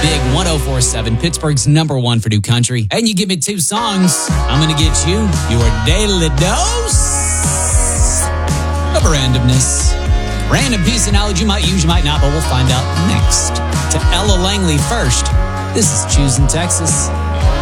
Dig 104.7, Pittsburgh's #1 for new country. And you give me 2 songs, I'm going to get you your daily dose of randomness. Random piece of knowledge you might use, you might not, but we'll find out next. To Ella Langley first. This is Choosing Texas.